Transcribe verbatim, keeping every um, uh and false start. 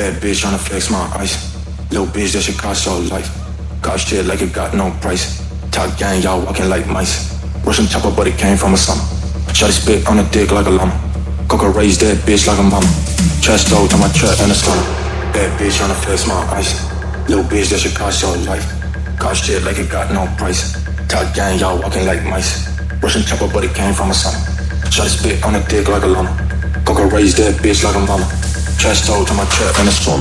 Bad bitch tryna flex my ice. Little bitch, that shit cost your life. Cost shit like it got no price. Top gang, y'all walking like mice. Russian chopper, but it came from a summer. Shotty spit on a dick like a llama. Coca raised that bitch like a mama. Trash stole to my trap and a stunner. Bad bitch tryna flex my ice. Little bitch, that shit cost your life. Cost shit like it got no price. Top gang, y'all walking like mice. Russian chopper, but it came from a summer. Shotty spit on a dick like a llama. Coca raised that bitch like a mama. Trash stole to my trap and a stunner.